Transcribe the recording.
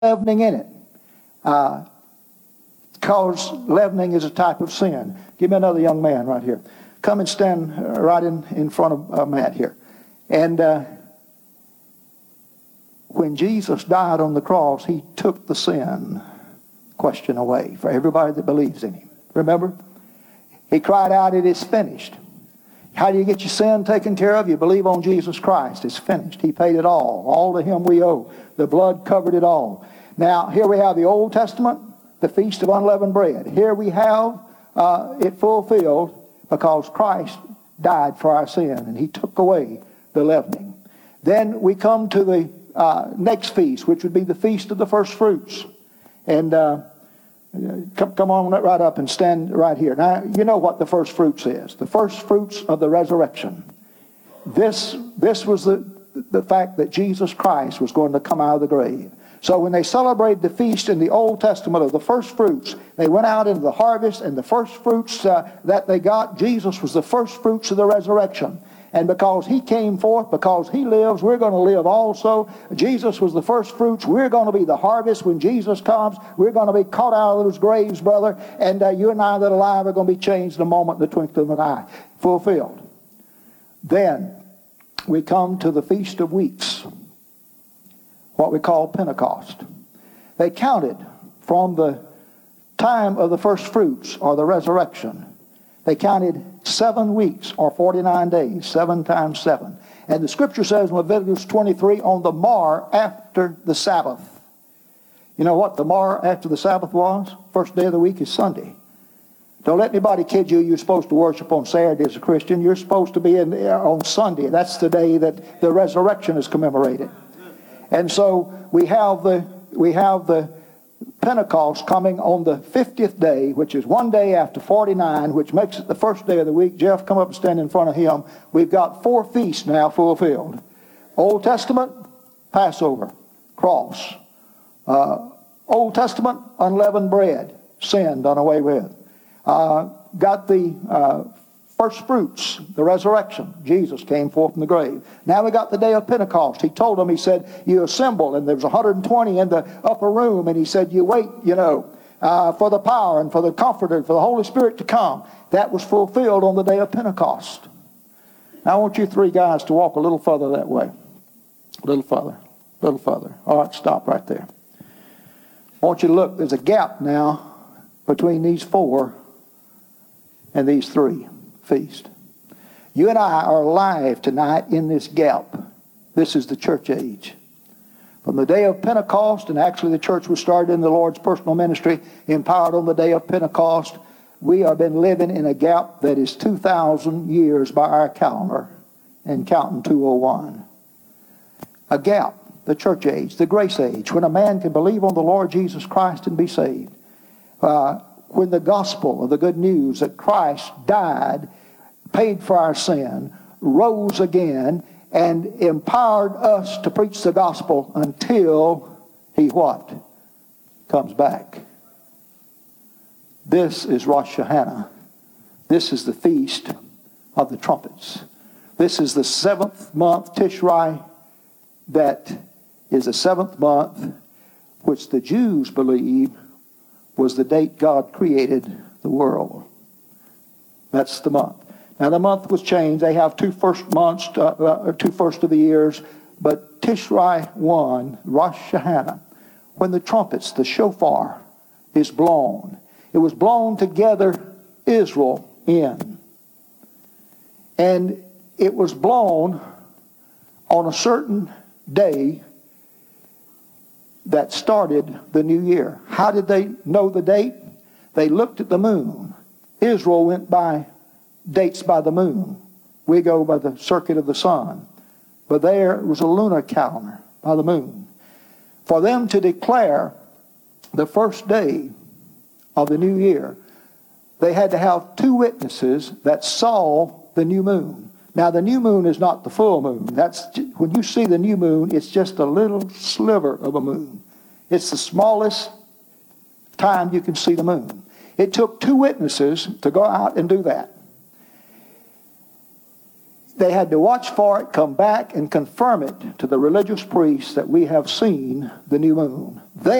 leavening in it. Because leavening is a type of sin. Give me another young man right here. Come and stand right in front of Matt here. And when Jesus died on the cross, he took the sin question away for everybody that believes in him. Remember? He cried out, "It is finished." How do you get your sin taken care of? You believe on Jesus Christ. It's finished. He paid it all. All to him we owe. The blood covered it all. Now, here we have the Old Testament, the Feast of Unleavened Bread. Here we have it fulfilled because Christ died for our sin and he took away the leavening. Then we come to the next feast, which would be the Feast of the First Fruits. And come on right up and stand right here. Now, you know what the first fruits is. The first fruits of the resurrection. This was the fact that Jesus Christ was going to come out of the grave. So when they celebrated the feast in the Old Testament of the first fruits, they went out into the harvest, and the first fruits that they got, Jesus was the first fruits of the resurrection. And because he came forth, because he lives, we're going to live also. Jesus was the first fruits. We're going to be the harvest when Jesus comes. We're going to be caught out of those graves, brother. And you and I that are alive are going to be changed in a moment, in the twinkling of an eye. Fulfilled. Then we come to the Feast of Weeks, what we call Pentecost. They counted from the time of the first fruits, or the resurrection. They counted 7 weeks, or 49 days, 7 times 7. And the scripture says in Leviticus 23, on the morrow after the Sabbath. You know what the morrow after the Sabbath was? First day of the week is Sunday. Don't let anybody kid you. You're supposed to worship on Saturday as a Christian. You're supposed to be on Sunday. That's the day that the resurrection is commemorated. And so we have the Pentecost coming on the 50th day, which is 1 day after 49, which makes it the first day of the week. Jeff, come up and stand in front of him. We've got 4 feasts now fulfilled. Old Testament, Passover, cross. Old Testament, unleavened bread, sin done away with. Got the first fruits, the resurrection. Jesus came forth from the grave. Now we got the day of Pentecost. He told them, he said, you assemble, and there was 120 in the upper room, and he said, you wait, for the power and for the Comforter, for the Holy Spirit to come. That was fulfilled on the day of Pentecost. Now I want you 3 guys to walk a little further that way. A little further. A little further. All right, stop right there. I want you to look. There's a gap now between these 4 and these 3 feast. You and I are alive tonight in this gap. This is the church age. From the day of Pentecost, and actually the church was started in the Lord's personal ministry, empowered on the day of Pentecost, we have been living in a gap that is 2,000 years by our calendar, and counting 201. A gap, the church age, the grace age, when a man can believe on the Lord Jesus Christ and be saved. When the gospel of the good news that Christ died, paid for our sin, rose again, and empowered us to preach the gospel until he what? Comes back. This is Rosh Hashanah. This is the Feast of the Trumpets. This is the 7th month, Tishrei, that is the 7th month, which the Jews believe was the date God created the world. That's the month. Now the month was changed. They have 2 first months, 2 first of the years, but Tishrei 1, Rosh Hashanah, when the trumpets, the shofar, is blown. It was blown to gather Israel in. And it was blown on a certain day that started the new year. How did they know the date? They looked at the moon. Israel went by dates by the moon. We go by the circuit of the sun. But there was a lunar calendar by the moon. For them to declare the first day of the new year, they had to have 2 witnesses that saw the new moon. Now the new moon is not the full moon. When you see the new moon, it's just a little sliver of a moon. It's the smallest time you can see the moon. It took 2 witnesses to go out and do that. They had to watch for it, come back, and confirm it to the religious priests that we have seen the new moon. They